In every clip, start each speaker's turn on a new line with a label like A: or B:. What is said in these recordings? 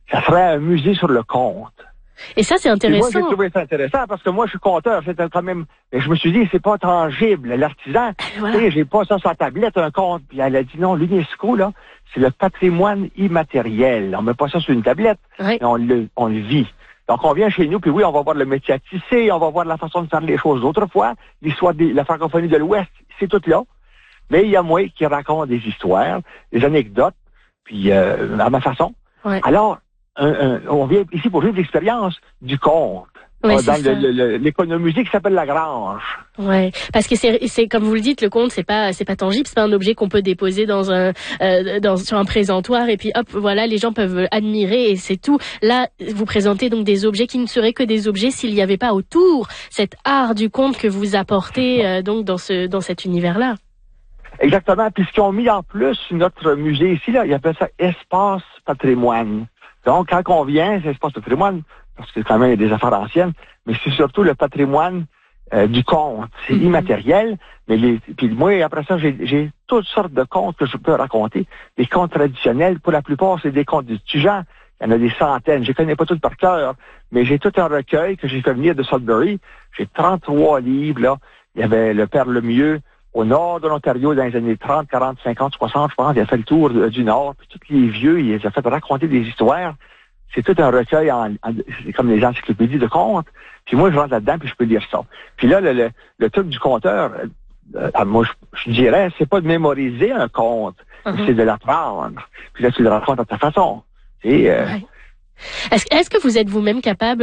A: ça serait un musée sur le conte.
B: Et ça, c'est intéressant.
A: Et moi, j'ai trouvé ça intéressant parce que moi, je suis conteur. C'était quand même. Mais je me suis dit, c'est pas tangible. L'artisan,
B: voilà.
A: Tu sais, j'ai pas ça sur la tablette, un conte. Puis elle a dit non, l'UNESCO, là, c'est le patrimoine immatériel. On met pas ça sur une tablette, mais on le vit. Donc, on vient chez nous, puis oui, on va voir le métier à tisser, on va voir la façon de faire les choses d'autrefois. L'histoire de la francophonie de l'Ouest, c'est tout là. Mais il y a moi qui raconte des histoires, des anecdotes, puis à ma façon.
B: Ouais.
A: Alors, on vient ici pour vivre l'expérience du conte.
B: Ouais,
A: dans l'économusée qui s'appelle La Grange.
B: Ouais, parce que c'est comme vous le dites, le conte c'est pas tangible, c'est pas un objet qu'on peut déposer sur un présentoir et puis hop, voilà, les gens peuvent admirer et c'est tout. Là, vous présentez donc des objets qui ne seraient que des objets s'il n'y avait pas autour cet art du conte que vous apportez donc dans cet univers-là.
A: Exactement. Puis ce qu'ils ont mis en plus notre musée ici là, ils appellent ça espace patrimoine. Donc quand on vient, c'est espace patrimoine. Parce que quand même, il y a des affaires anciennes, mais c'est surtout le patrimoine du conte. C'est immatériel, mais puis moi, après ça, j'ai toutes sortes de contes que je peux raconter. Des contes traditionnels, pour la plupart, c'est des contes du Tujan. Il y en a des centaines. Je les connais pas tous par cœur, mais j'ai tout un recueil que j'ai fait venir de Sudbury. J'ai 33 livres, là. Il y avait le Père Lemieux au nord de l'Ontario dans les années 30, 40, 50, 60, je pense. Il a fait le tour du nord. Puis tous les vieux, il a fait raconter des histoires. C'est tout un recueil, c'est comme les encyclopédies de contes. Puis moi, je rentre là-dedans, puis je peux lire ça. Puis là, le truc du conteur, moi, je dirais, c'est pas de mémoriser un conte, c'est de l'apprendre. Puis là, tu le racontes à ta façon.
B: Ouais. Est-ce que vous êtes vous-même capable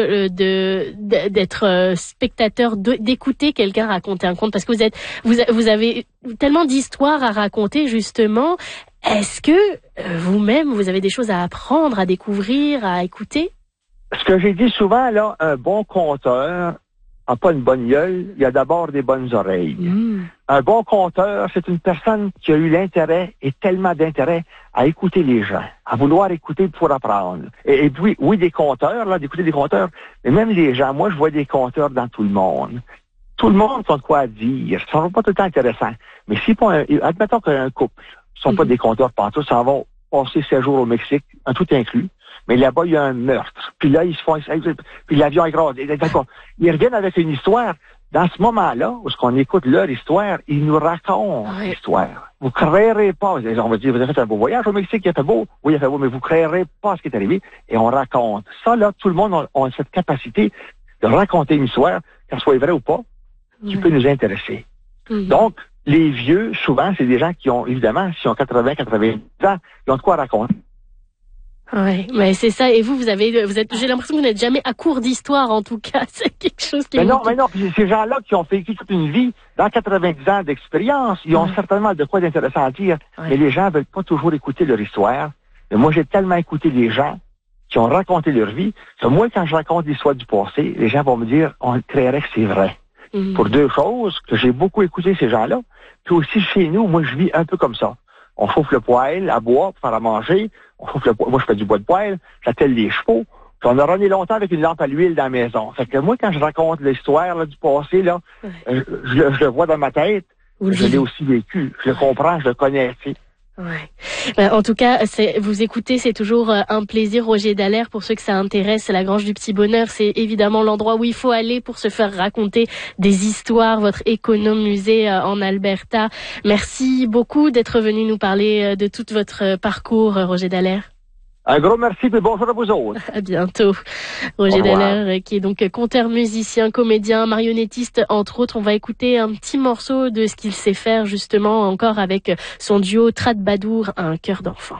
B: d'être spectateur, d'écouter quelqu'un raconter un conte? Parce que vous avez tellement d'histoires à raconter, justement. Est-ce que vous-même, vous avez des choses à apprendre, à découvrir, à écouter?
A: Ce que j'ai dit souvent, là, un bon conteur n'a pas une bonne gueule, il a d'abord des bonnes oreilles. Un bon conteur, c'est une personne qui a eu l'intérêt, et tellement d'intérêt, à écouter les gens, à vouloir écouter pour apprendre. Et puis, oui, des conteurs, là, d'écouter des conteurs, mais même les gens, moi, je vois des conteurs dans tout le monde. Tout le monde a de quoi dire. Ça ne va pas tout le temps intéressant. Mais si pas admettons qu'un couple, ils sont pas des conteurs partout, s'en vont passer 7 jours au Mexique, un tout inclus. Mais là-bas, il y a un meurtre. Puis là, ils se font... Puis l'avion est gros. Ils reviennent avec une histoire. Dans ce moment-là, où on écoute leur histoire, ils nous racontent l'histoire. Vous créerez pas... On va dire, vous avez fait un beau voyage au Mexique, il a fait beau. Oui, il a fait beau, mais vous créerez pas ce qui est arrivé. Et on raconte. Ça, là, tout le monde a cette capacité de raconter une histoire, qu'elle soit vraie ou pas, qui peut nous intéresser. Donc, les vieux, souvent, c'est des gens qui ont, évidemment, s'ils ont 80, 90 ans, ils ont de quoi raconter.
B: Ouais, mais c'est ça. Et vous êtes, j'ai l'impression que vous n'êtes jamais à court d'histoire, en tout cas. C'est quelque chose qui...
A: Mais non. Puis ces gens-là qui ont vécu toute une vie, dans 90 ans d'expérience, ils ont certainement de quoi d'intéressant à dire. Mais les gens veulent pas toujours écouter leur histoire. Mais moi, j'ai tellement écouté les gens qui ont raconté leur vie, que moi, quand je raconte l'histoire du passé, les gens vont me dire, on créerait que c'est vrai. Pour deux choses, que j'ai beaucoup écouté ces gens-là. Puis aussi, chez nous, moi, je vis un peu comme ça. On chauffe le poêle à bois pour faire à manger. On chauffe moi, je fais du bois de poêle. J'attelle les chevaux. Puis on a runné longtemps avec une lampe à l'huile dans la maison. Fait que moi, quand je raconte l'histoire là, du passé, là, je le vois dans ma tête. Je l'ai aussi vécu. Je le comprends, je le connais. Tu sais.
B: Ouais. En tout cas, vous écoutez, c'est toujours un plaisir. Roger Dallaire, pour ceux que ça intéresse, la Grange du Petit Bonheur, c'est évidemment l'endroit où il faut aller pour se faire raconter des histoires, votre économusée en Alberta. Merci beaucoup d'être venu nous parler de tout votre parcours, Roger Dallaire.
A: Un gros merci et bonjour à vous autres.
B: À bientôt. Roger Dallaire, qui est donc conteur, musicien, comédien, marionnettiste, entre autres. On va écouter un petit morceau de ce qu'il sait faire, justement, encore avec son duo Trad-Badour, un cœur d'enfant.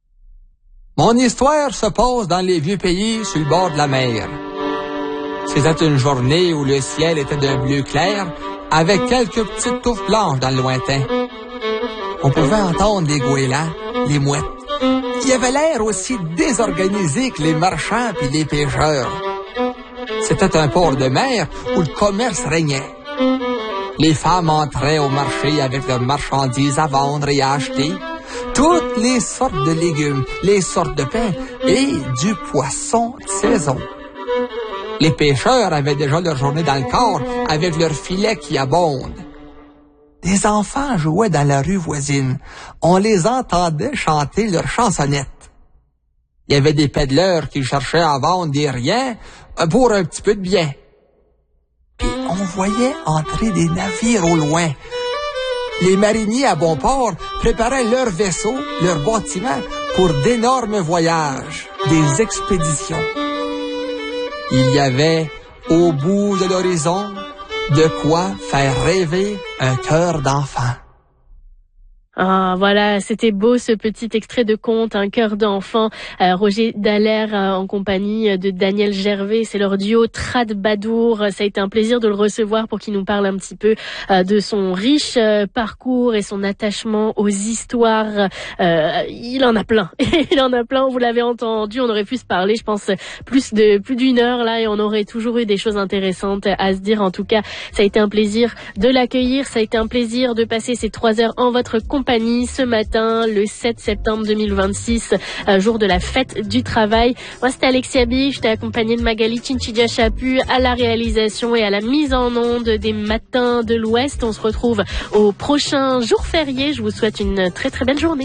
C: Mon histoire se pose dans les vieux pays sur le bord de la mer. C'était une journée où le ciel était d'un bleu clair, avec quelques petites touffes blanches dans le lointain. On pouvait entendre les goélands, les mouettes. Il avait l'air aussi désorganisé que les marchands puis les pêcheurs. C'était un port de mer où le commerce régnait. Les femmes entraient au marché avec leurs marchandises à vendre et à acheter. Toutes les sortes de légumes, les sortes de pain et du poisson de saison. Les pêcheurs avaient déjà leur journée dans le corps avec leurs filets qui abondent. Des enfants jouaient dans la rue voisine. On les entendait chanter leurs chansonnettes. Il y avait des pédaleurs qui cherchaient à vendre des riens pour un petit peu de bien. Puis on voyait entrer des navires au loin. Les mariniers à bon port préparaient leurs vaisseaux, leurs bâtiments pour d'énormes voyages, des expéditions. Il y avait, au bout de l'horizon, de quoi faire rêver un cœur d'enfant.
B: Ah, voilà, c'était beau ce petit extrait de conte, Un cœur d'enfant. Roger Dallaire en compagnie de Daniel Gervais, c'est leur duo Trad-Badour. Ça a été un plaisir de le recevoir pour qu'il nous parle un petit peu de son riche parcours et son attachement aux histoires. Il en a plein, il en a plein. Vous l'avez entendu, on aurait pu se parler, je pense, plus d'une heure là, et on aurait toujours eu des choses intéressantes à se dire. En tout cas, ça a été un plaisir de l'accueillir, ça a été un plaisir de passer ces 3 heures en votre compagnie ce matin, le 7 septembre 2026, jour de la fête du travail. Moi, c'était Alexia B, j'étais accompagnée de Magali Chinchidja Chapu à la réalisation et à la mise en onde des matins de l'Ouest. On se retrouve au prochain jour férié. Je vous souhaite une très très belle journée.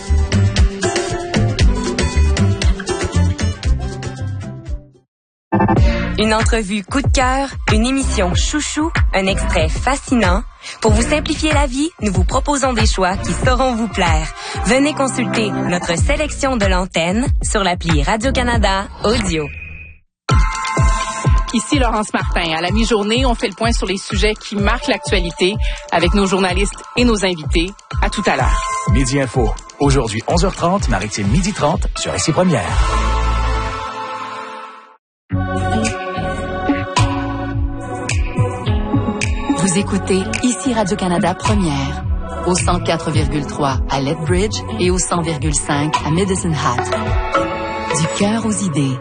D: Une entrevue coup de cœur, une émission chouchou, un extrait fascinant. Pour vous simplifier la vie, nous vous proposons des choix qui sauront vous plaire. Venez consulter notre sélection de l'antenne sur l'appli Radio-Canada Audio.
E: Ici Laurence Martin. À la mi-journée, on fait le point sur les sujets qui marquent l'actualité avec nos journalistes et nos invités. À tout à l'heure.
F: Midi Info. Aujourd'hui, 11h30, Maritime 12h30 sur ICI Première.
G: Vous écoutez ici Radio-Canada Première, au 104,3 à Lethbridge et au 100,5 à Medicine Hat. Du cœur aux idées.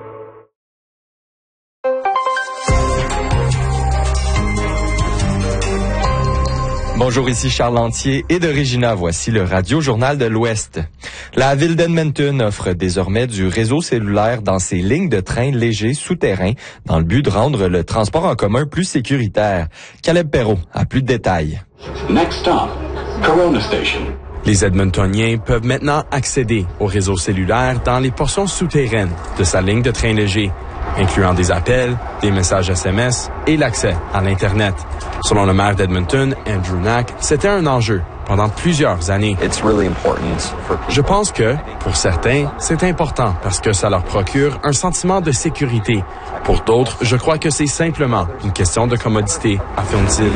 H: Bonjour, ici Charles Lantier et de Regina. Voici le Radio-Journal de l'Ouest. La ville d'Edmonton offre désormais du réseau cellulaire dans ses lignes de train légers souterrains dans le but de rendre le transport en commun plus sécuritaire. Caleb Perrault a plus de détails.
I: Next stop, Corona Station.
J: Les Edmontoniens peuvent maintenant accéder au réseau cellulaire dans les portions souterraines de sa ligne de train léger, incluant des appels, des messages SMS et l'accès à l'Internet. Selon le maire d'Edmonton, Andrew Knack, c'était un enjeu pendant plusieurs années. Je pense que, pour certains, c'est important parce que ça leur procure un sentiment de sécurité. Pour d'autres, je crois que c'est simplement une question de commodité, affirme-t-il.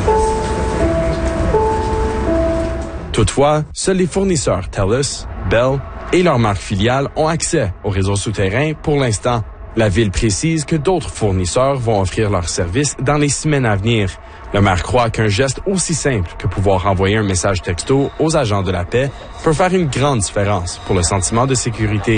J: Toutefois, seuls les fournisseurs TELUS, Bell et leurs marques filiales ont accès au réseau souterrain pour l'instant. La ville précise que d'autres fournisseurs vont offrir leurs services dans les semaines à venir. Le maire croit qu'un geste aussi simple que pouvoir envoyer un message texto aux agents de la paix peut faire une grande différence pour le sentiment de sécurité.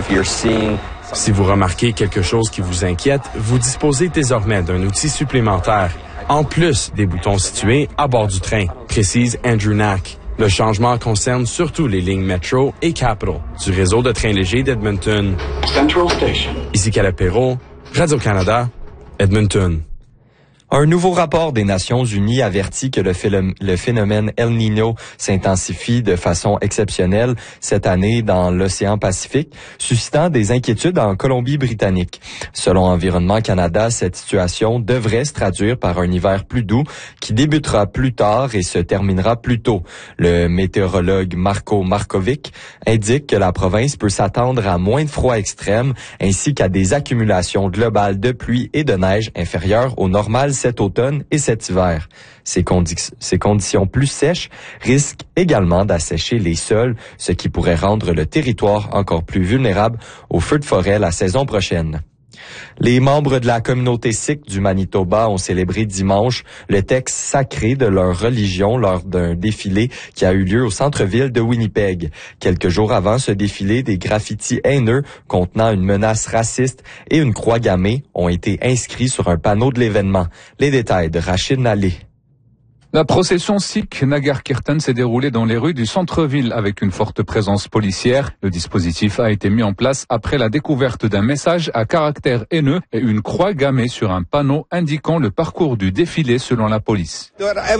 J: Si vous remarquez quelque chose qui vous inquiète, vous disposez désormais d'un outil supplémentaire, en plus des boutons situés à bord du train, précise Andrew Knack. Le changement concerne surtout les lignes Metro et Capital du réseau de trains légers d'Edmonton.
I: Central Station.
J: Ici Caleb Perrault, Radio-Canada, Edmonton.
H: Un nouveau rapport des Nations Unies avertit que le phénomène El Niño s'intensifie de façon exceptionnelle cette année dans l'océan Pacifique, suscitant des inquiétudes en Colombie-Britannique. Selon Environnement Canada, cette situation devrait se traduire par un hiver plus doux qui débutera plus tard et se terminera plus tôt. Le météorologue Marko Markovic indique que la province peut s'attendre à moins de froid extrême ainsi qu'à des accumulations globales de pluie et de neige inférieures au normal cet automne et cet hiver. Ces conditions plus sèches risquent également d'assécher les sols, ce qui pourrait rendre le territoire encore plus vulnérable aux feux de forêt la saison prochaine. Les membres de la communauté sikh du Manitoba ont célébré dimanche le texte sacré de leur religion lors d'un défilé qui a eu lieu au centre-ville de Winnipeg. Quelques jours avant ce défilé, des graffitis haineux contenant une menace raciste et une croix gammée ont été inscrits sur un panneau de l'événement. Les détails de Rachid Nalé.
K: La procession sikh Nagar Kirtan s'est déroulée dans les rues du centre-ville avec une forte présence policière. Le dispositif a été mis en place après la découverte d'un message à caractère haineux et une croix gammée sur un panneau indiquant le parcours du défilé selon la police.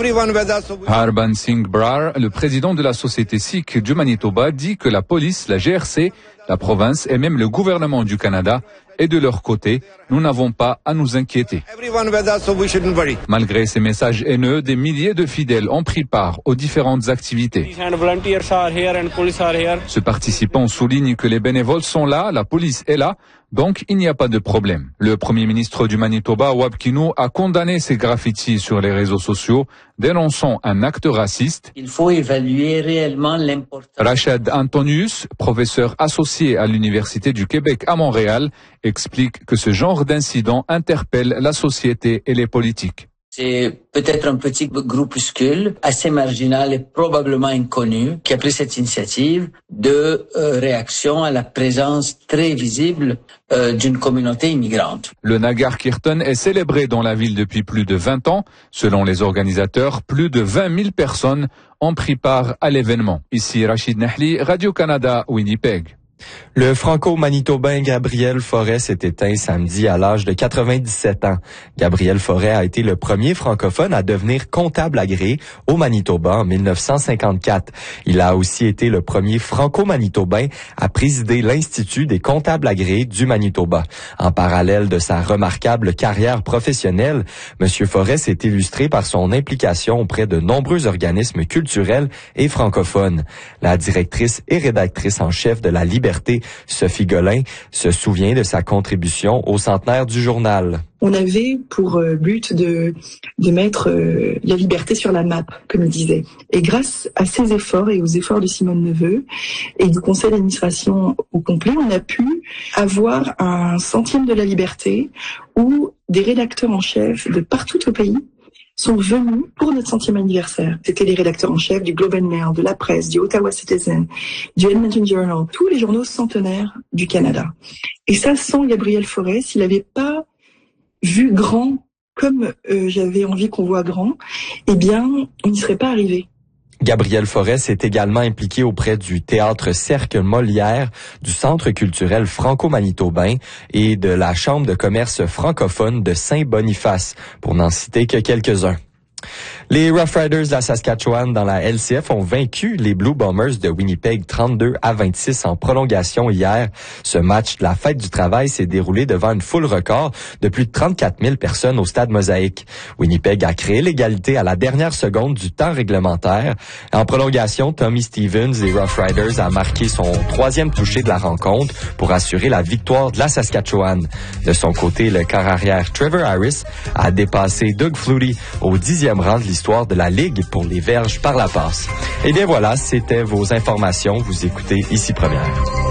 K: Harban Singh Brar, le président de la société sikh du Manitoba, dit que la police, la GRC, La province et même le gouvernement du Canada et de leur côté, nous n'avons pas à nous inquiéter. Malgré ces messages haineux, des milliers de fidèles ont pris part aux différentes activités. Ce participant souligne que les bénévoles sont là, la police est là, donc il n'y a pas de problème. Le premier ministre du Manitoba, Wab Kinew, a condamné ces graffitis sur les réseaux sociaux, dénonçant un acte raciste.
L: Il faut évaluer réellement l'importance.
K: Rachad Antonius, professeur associé à l'Université du Québec à Montréal, explique que ce genre d'incident interpelle la société et les politiques.
L: C'est peut-être un petit groupuscule assez marginal et probablement inconnu qui a pris cette initiative de réaction à la présence très visible d'une communauté immigrante.
K: Le Nagar Kirtan est célébré dans la ville depuis plus de 20 ans. Selon les organisateurs, plus de 20 000 personnes ont pris part à l'événement. Ici Rachid Nahli, Radio-Canada, Winnipeg.
H: Le franco-manitobain Gabriel Forêt s'est éteint samedi à l'âge de 97 ans. Gabriel Forêt a été le premier francophone à devenir comptable agréé au Manitoba en 1954. Il a aussi été le premier franco-manitobain à présider l'Institut des comptables agréés du Manitoba. En parallèle de sa remarquable carrière professionnelle, M. Forêt s'est illustré par son implication auprès de nombreux organismes culturels et francophones. La directrice et rédactrice en chef de la Liberté, Sophie Golin, se souvient de sa contribution au centenaire du journal.
M: On avait pour but de mettre la liberté sur la map, comme il disait. Et grâce à ces efforts et aux efforts de Simone Neveu et du conseil d'administration au complet, on a pu avoir un centième de la liberté où des rédacteurs en chef de partout au pays sont venus pour notre 100e anniversaire. C'était les rédacteurs en chef du Globe and Mail, de La Presse, du Ottawa Citizen, du Edmonton Journal, tous les journaux centenaires du Canada. Et ça, sans Gabriel Forêt, s'il n'avait pas vu grand comme j'avais envie qu'on voit grand, eh bien, on n'y serait pas arrivé.
H: Gabriel Forêt s'est également impliqué auprès du Théâtre Cercle Molière, du Centre culturel franco-manitobain et de la Chambre de commerce francophone de Saint-Boniface, pour n'en citer que quelques-uns. Les Rough Riders de la Saskatchewan dans la LCF ont vaincu les Blue Bombers de Winnipeg 32-26 en prolongation hier. Ce match de la fête du travail s'est déroulé devant une foule record de plus de 34 000 personnes au stade Mosaïque. Winnipeg a créé l'égalité à la dernière seconde du temps réglementaire. En prolongation, Tommy Stevens des Rough Riders a marqué son 3e touché de la rencontre pour assurer la victoire de la Saskatchewan. De son côté, le corps arrière Trevor Harris a dépassé Doug Flutie au 10e rang de l'histoire de la Ligue pour les verges par la passe. Et bien voilà, c'était vos informations. Vous écoutez Ici Première.